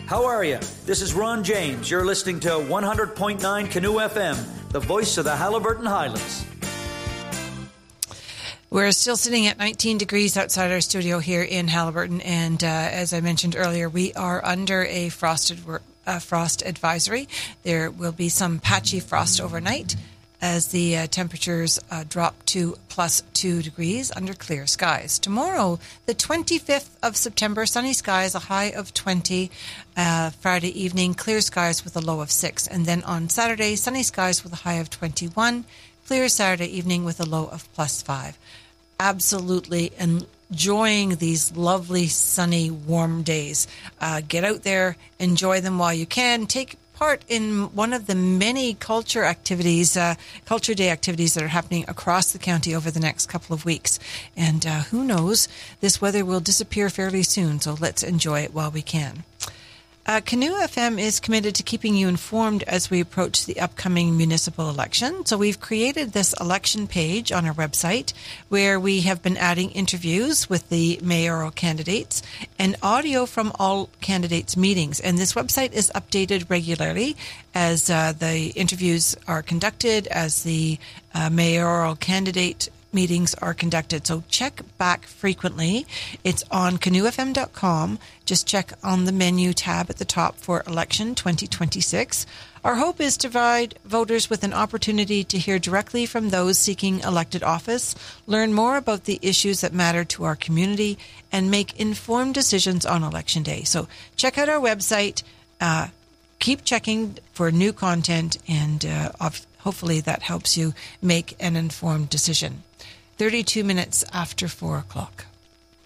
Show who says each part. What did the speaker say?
Speaker 1: How are you? This is Ron James. You're listening to 100.9 Canoe FM, the voice of the Haliburton Highlands.
Speaker 2: We're still sitting at 19 degrees outside our studio here in Haliburton, and as I mentioned earlier, we are under a frost advisory. There will be some patchy frost overnight as the temperatures drop to plus 2 degrees under clear skies. Tomorrow, the 25th of September, sunny skies, a high of 20. Friday evening, clear skies with a low of 6. And then on Saturday, sunny skies with a high of 21. Clear Saturday evening with a low of plus 5. Absolutely enjoying these lovely, sunny, warm days. Get out there, enjoy them while you can. Take part in one of the many Culture Day activities that are happening across the county over the next couple of weeks. And who knows, this weather will disappear fairly soon, so let's enjoy it while we can. Canoe FM is committed to keeping you informed as we approach the upcoming municipal election. So we've created this election page on our website where we have been adding interviews with the mayoral candidates and audio from all candidates' meetings. And this website is updated regularly as the interviews are conducted, as the mayoral candidate meetings are conducted. So check back frequently. It's on canoefm.com. Just check on the menu tab at the top for election 2026. Our hope is to provide voters with an opportunity to hear directly from those seeking elected office, learn more about the issues that matter to our community, and make informed decisions on election day. So check out our website. Keep checking for new content, and hopefully that helps you make an informed decision. 32 minutes after 4 o'clock.